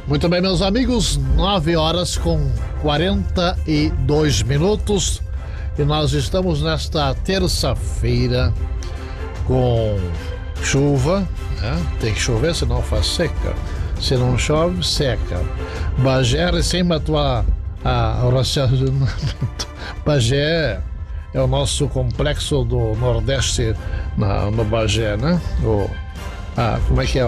Muito bem, meus amigos, 9 horas com 42 minutos e nós estamos nesta terça-feira com chuva, né? Tem que chover, senão faz seca. Se não chove, seca. Bagé, recém matou a racionamento. Bagé é o nosso complexo do Nordeste no Bagé, né? Como é que é?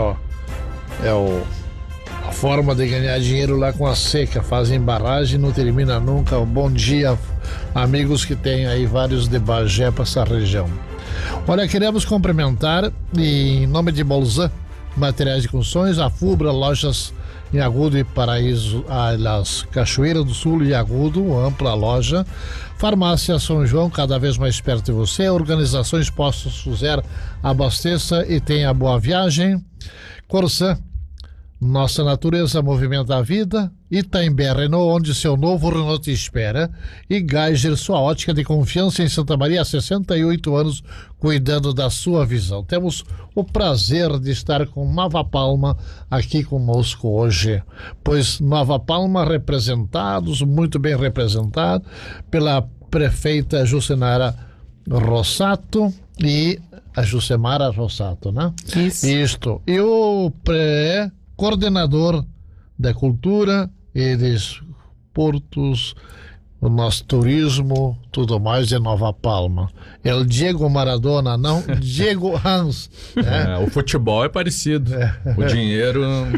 A forma de ganhar dinheiro lá com a seca, fazem barragem e não termina nunca. Bom dia, amigos que tem aí vários de Bagé para essa região. Olha, queremos cumprimentar em nome de Bolzan Materiais de Construções, a Fubra, lojas em Agudo e Paraíso, aliás, Cachoeira do Sul e Agudo, ampla loja. Farmácia São João, cada vez mais perto de você. Organizações Postos Fuser, abasteça e tenha boa viagem. Corsan, nossa natureza movimenta a vida. Itaimbé Renault, onde seu novo Renault te espera. E Geiger, sua ótica de confiança em Santa Maria, há 68 anos, cuidando da sua visão. Temos o prazer de estar com Nova Palma aqui conosco hoje, pois Nova Palma representados, muito bem representado, pela prefeita Jucenara Rossato e a Jucemara Rossato, né? Isso. Isto. E o coordenador da cultura e dos portos, o nosso turismo, tudo mais de Nova Palma. É o Diego Maradona, não, Diego Hans. Né? O futebol é parecido. O dinheiro...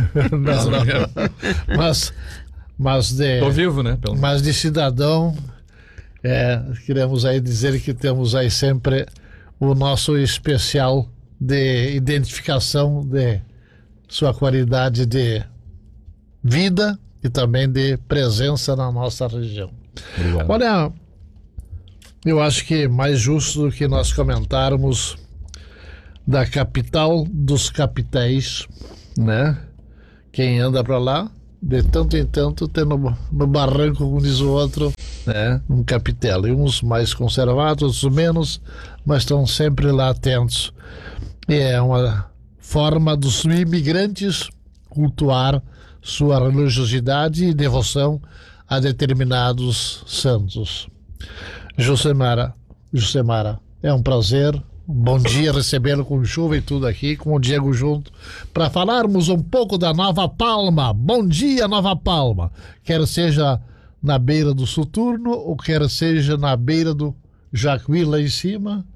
não. Mas de... Tô vivo, né? Mas de cidadão, queremos aí dizer que temos aí sempre o nosso especial de identificação de sua qualidade de vida e também de presença na nossa região. Obrigado. Olha, eu acho que mais justo do que nós comentarmos da capital dos capitéis, né? Quem anda para lá, de tanto em tanto, tem no barranco, como diz o outro, né? Um capitel. E uns mais conservados, outros menos, mas estão sempre lá atentos. E é uma forma dos imigrantes cultuar sua religiosidade e devoção a determinados santos. Jucemara, é um prazer, bom dia recebê-lo com chuva e tudo aqui, com o Diego junto, para falarmos um pouco da Nova Palma. Bom dia, Nova Palma, quer seja na beira do Soturno ou quer seja na beira do Jacuí lá em cima,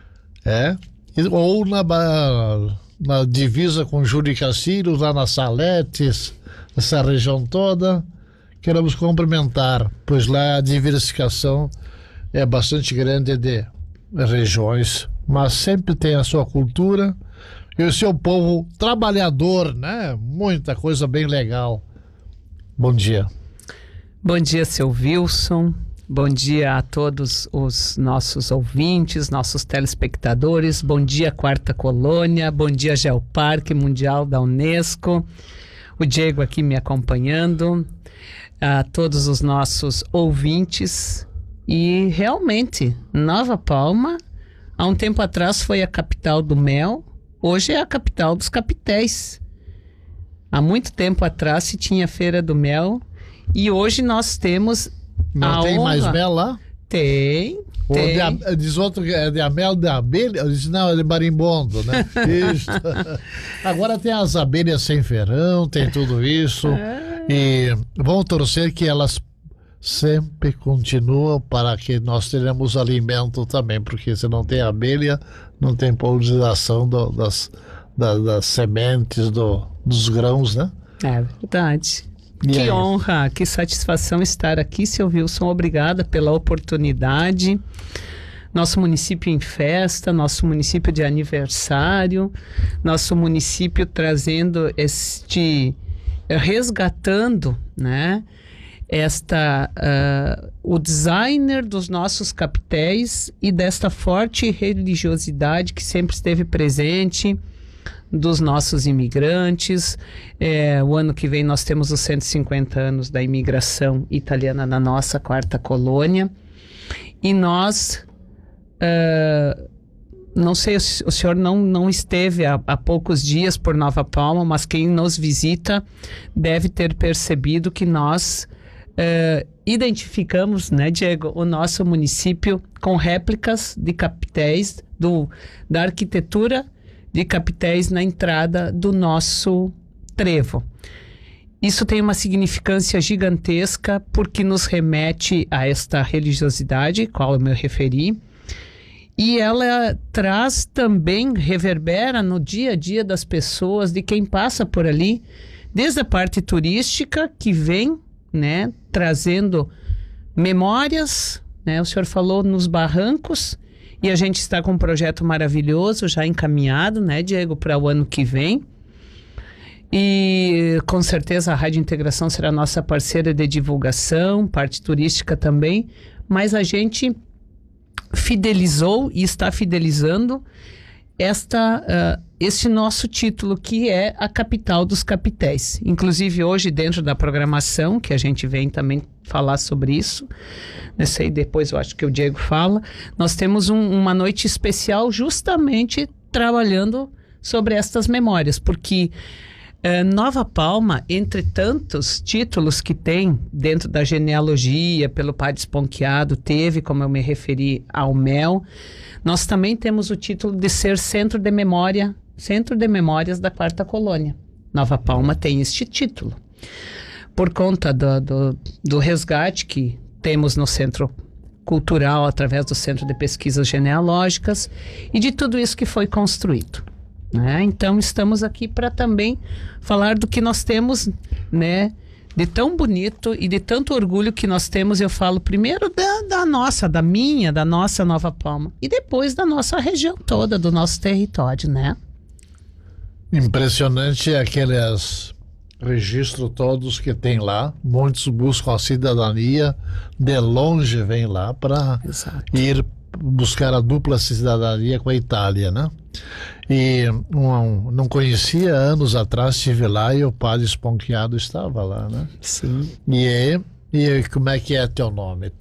ou na divisa com Juricacírio, lá na Saletes, essa região toda. Queremos cumprimentar, pois lá a diversificação é bastante grande de regiões, mas sempre tem a sua cultura e o seu povo trabalhador, né? Muita coisa bem legal. Bom dia. Bom dia, seu Wilson. Bom dia a todos os nossos ouvintes, nossos telespectadores. Bom dia, Quarta Colônia. Bom dia, Geoparque Mundial da Unesco. O Diego aqui me acompanhando. A todos os nossos ouvintes. E realmente, Nova Palma, há um tempo atrás foi a capital do mel, hoje é a capital dos capitéis. Há muito tempo atrás se tinha Feira do Mel e hoje nós temos Não tem honra. mais mel lá? Tem. Diz outro que é de mel da abelha, diz não, é de marimbondo, né? Isso. Agora tem as abelhas sem ferão, tem tudo isso. E vamos torcer que elas sempre continuam para que nós tenhamos alimento também, porque se não tem abelha, não tem polinização das sementes, dos grãos, né? É verdade. E que aí? honra, que satisfação estar aqui, seu Wilson. Obrigada pela oportunidade. Nosso município em festa, nosso município de aniversário, nosso município trazendo resgatando, né? O designer dos nossos capitéis e desta forte religiosidade que sempre esteve presente dos nossos imigrantes. O ano que vem nós temos os 150 anos da imigração italiana na nossa quarta colônia e nós não sei, o senhor não esteve há poucos dias por Nova Palma, mas quem nos visita deve ter percebido que nós identificamos, né, Diego, o nosso município com réplicas de capitéis da arquitetura de capitéis na entrada do nosso trevo. Isso tem uma significância gigantesca porque nos remete a esta religiosidade, qual eu me referi, e ela traz também, reverbera no dia a dia das pessoas, de quem passa por ali, desde a parte turística que vem, né, trazendo memórias, né, o senhor falou nos barrancos, e a gente está com um projeto maravilhoso já encaminhado, né, Diego, para o ano que vem. E com certeza a Rádio Integração será nossa parceira de divulgação, parte turística também, mas a gente fidelizou e está fidelizando este nosso título, que é a capital dos capitéis. Inclusive hoje, dentro da programação, que a gente vem também falar sobre isso, nesse aí depois eu acho que o Diego fala, nós temos uma noite especial justamente trabalhando sobre estas memórias, porque Nova Palma, entre tantos títulos que tem dentro da genealogia, pelo Padre Esponquiado, teve, como eu me referi, ao Mel, nós também temos o título de ser Centro de Memórias da Quarta Colônia. Nova Palma tem este título, por conta do resgate que temos no Centro Cultural, através do Centro de Pesquisas Genealógicas, e de tudo isso que foi construído. Então estamos aqui para também falar do que nós temos, né, de tão bonito e de tanto orgulho que nós temos. Eu falo primeiro da nossa Nova Palma, e depois da nossa região toda, do nosso território, né? Impressionante aqueles registros todos que tem lá. Muitos buscam a cidadania, de longe vêm lá para ir buscar a dupla cidadania com a Itália, né? E não conhecia, anos atrás estive lá e o Padre Esponquiado estava lá, né? Sim. E como é que é teu nome?